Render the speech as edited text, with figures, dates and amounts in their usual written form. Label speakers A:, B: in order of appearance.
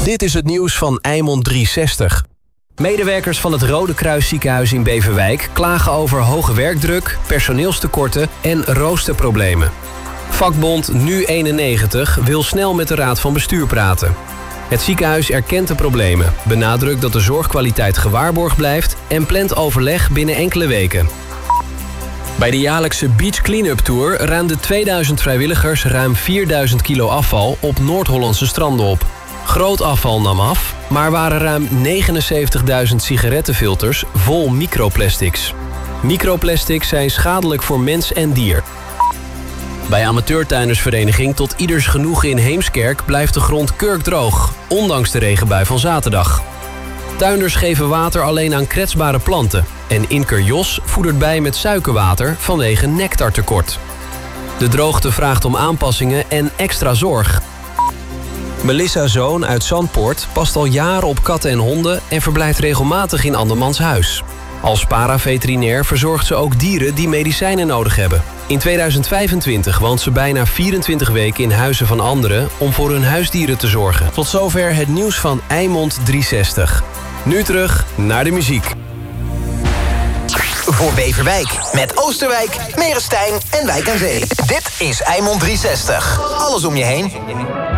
A: Dit is het nieuws van Eimond 360. Medewerkers van het Rode Kruis ziekenhuis in Beverwijk klagen over hoge werkdruk, personeelstekorten en roosterproblemen. Vakbond Nu91 wil snel met de raad van bestuur praten. Het ziekenhuis erkent de problemen, benadrukt dat de zorgkwaliteit gewaarborgd blijft en plant overleg binnen enkele weken. Bij de jaarlijkse Beach Clean-up Tour ruimden 2000 vrijwilligers ruim 4000 kilo afval op Noord-Hollandse stranden op. Groot afval nam af, maar waren ruim 79.000 sigarettenfilters vol microplastics. Microplastics zijn schadelijk voor mens en dier. Bij amateurtuindersvereniging Tot Ieders Genoegen in Heemskerk blijft de grond kurkdroog, ondanks de regenbui van zaterdag. Tuinders geven water alleen aan kwetsbare planten en imker Jos voedert bij met suikerwater vanwege nectartekort. De droogte vraagt om aanpassingen en extra zorg. Melissa Zoon uit Zandpoort past al jaren op katten en honden en verblijft regelmatig in andermans huis. Als paraveterinair verzorgt ze ook dieren die medicijnen nodig hebben. In 2025 woont ze bijna 24 weken in huizen van anderen om voor hun huisdieren te zorgen. Tot zover het nieuws van Eimond 360. Nu terug naar de muziek.
B: Voor Beverwijk met Oosterwijk, Merestein en Wijk aan Zee. Dit is Eimond 360. Alles om je heen.